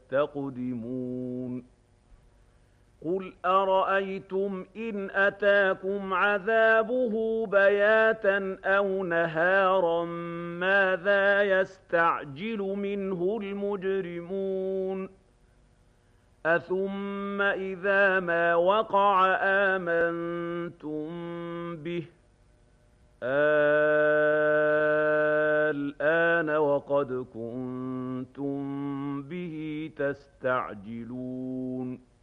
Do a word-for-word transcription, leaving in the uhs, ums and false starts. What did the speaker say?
تستقدمون قل أرأيتم إن أتاكم عذابه بياتا أو نهارا ماذا يستعجل منه المجرمون أثم إذا ما وقع آمنتم به الآن وقد كنتم به تستعجلون